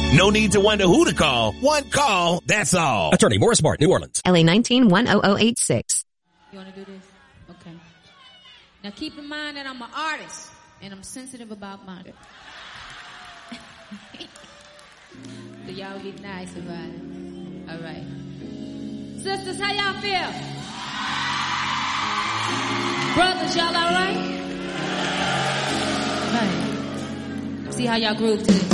No need to wonder who to call. One call, that's all. Attorney Morris Mart, New Orleans. LA 19-10086. You want to do this? Okay. Now keep in mind that I'm an artist and I'm sensitive about murder. So y'all be nice about it. All right. Sisters, how y'all feel? Brothers, y'all all right? Right. See how y'all groove to this.